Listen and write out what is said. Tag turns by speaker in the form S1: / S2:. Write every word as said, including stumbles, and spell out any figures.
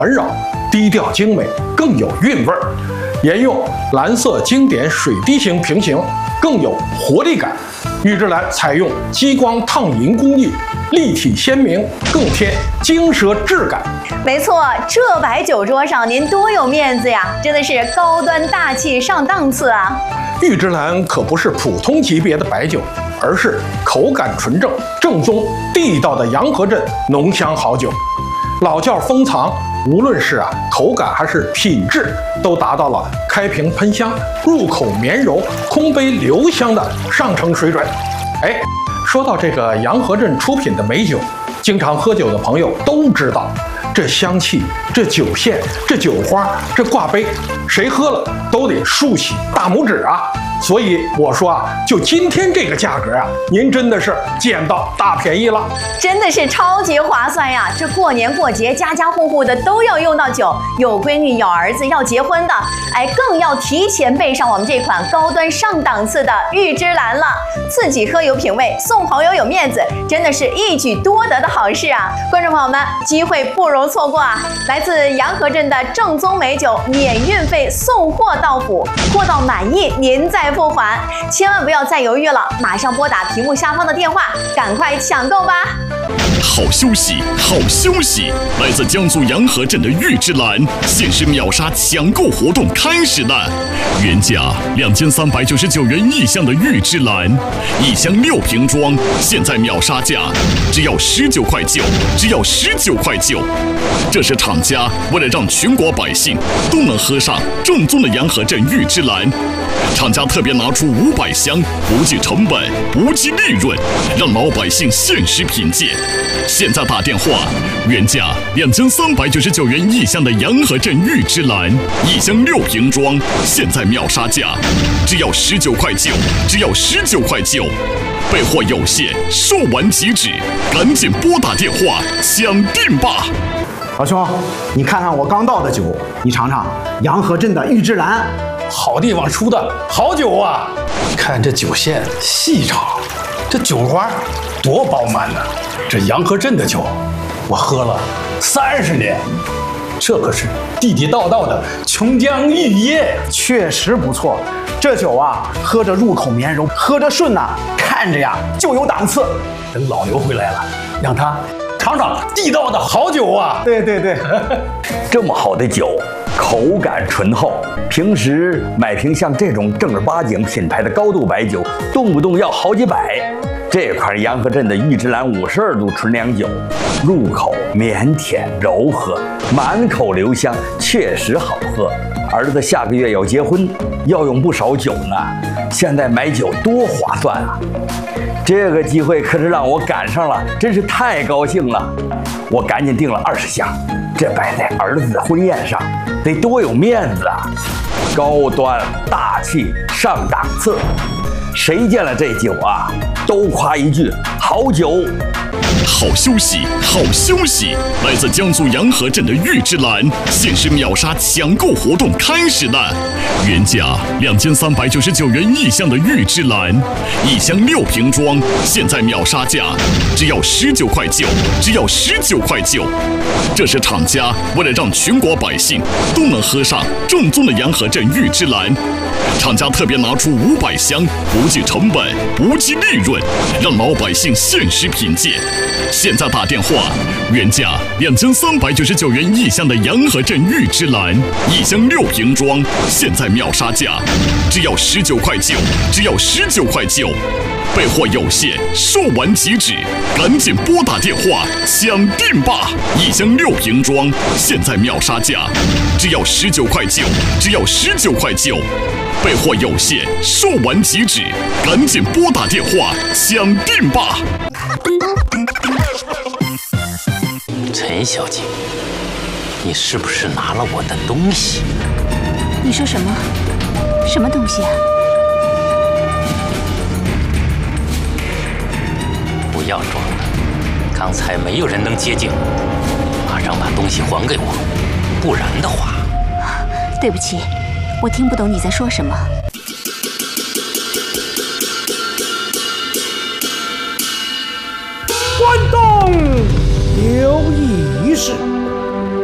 S1: 环绕，低调精美，更有韵味儿。沿用蓝色经典水滴形平行，更有活力感。玉芝兰采用激光烫银工艺，立体鲜明，更添精奢质感。
S2: 没错，这摆酒桌上您多有面子呀，真的是高端大气上档次啊！
S1: 玉芝兰可不是普通级别的白酒，而是口感纯正、正宗地道的洋河镇浓香好酒。老窖封藏，无论是啊口感还是品质，都达到了开瓶喷香、入口绵柔、空杯留香的上乘水准。哎，说到这个洋河镇出品的美酒，经常喝酒的朋友都知道，这香气、这酒线、这酒花、这挂杯，谁喝了都得竖起大拇指啊！所以我说啊，就今天这个价格啊，您真的是捡到大便宜了，
S2: 真的是超级划算呀！这过年过节，家家户户的都要用到酒，有闺女、有儿子要结婚的，哎，更要提前备上我们这款高端上档次的玉芝兰了。自己喝有品位，送朋友有面子，真的是一举多得的好事啊！观众朋友们，机会不容错过啊！来自洋河镇的正宗美酒，免运费送货到府，货到满意您再付款，千万不要再犹豫了，马上拨打屏幕下方的电话，赶快抢购吧！
S3: 好消息，好消息！来自江苏洋河镇的玉芝兰限时秒杀抢购活动开始了，原价两千三百九十九元一箱的玉芝兰，一箱六瓶装，现在秒杀价只要十九块九，只要十九块九。这是厂家为了让全国百姓都能喝上正宗的洋河镇玉芝兰，厂家特别拿出五百箱，不计成本，不计利润，让老百姓限时品鉴。现在打电话，原价两千三百九十九元一箱的洋河镇玉芝兰，一箱六瓶装，现在秒杀价只要十九块九，只要十九块九。备货有限，售完即止，赶紧拨打电话抢订吧！
S4: 老兄，你看看我刚倒的酒，你尝尝洋河镇的玉芝兰，
S1: 好地方出的好酒啊！看这酒线细长，这酒花多饱满呢！这洋河镇的酒，我喝了三十年，这可是地地道道的琼浆玉液，
S4: 确实不错。这酒啊，喝着入口绵柔，喝着顺呐、啊，看着呀就有档次。
S1: 等老刘回来了，让他尝尝地道的好酒啊！
S4: 对对对，
S5: 这么好的酒，口感醇厚，平时买瓶像这种正儿八经品牌的高度白酒，动不动要好几百。这款洋河镇的玉芝兰五十二度纯粮酒，入口绵甜柔和，满口留香，确实好喝。儿子下个月要结婚，要用不少酒呢，现在买酒多划算啊！这个机会可是让我赶上了，真是太高兴了。我赶紧订了二十箱，这摆在儿子的婚宴上，得多有面子啊！高端大气上档次，谁见了这酒啊，都夸一句好酒。
S3: 好消息，好消息！来自江苏洋河镇的玉芝兰限时秒杀抢购活动开始了，原价两千三百九十九元一箱的玉芝兰，一箱六瓶装，现在秒杀价只要十九块九，只要十九块九。这是厂家为了让全国百姓都能喝上正宗的洋河镇玉芝兰，厂家特别拿出五百箱，不计成本，不计利润，让老百姓限时品鉴。现在打电话，原价两千三百九十九元一箱的洋河镇玉芝兰，一箱六瓶装，现在秒杀价只要十九块九，只要十九块九。备货有限，售完即止，赶紧拨打电话抢订吧！一箱六瓶装，现在秒杀价只要十九块九，只要十九块九。备货有限，售完即止，赶紧拨打电话抢订吧！
S6: 陈小姐，你是不是拿了我的东西？
S7: 你说什么？什么东西啊？
S6: 不要装了，刚才没有人能接近我，马上把东西还给我，不然的话……
S7: 对不起，我听不懂你在说什么。
S4: 关动，留意仪式。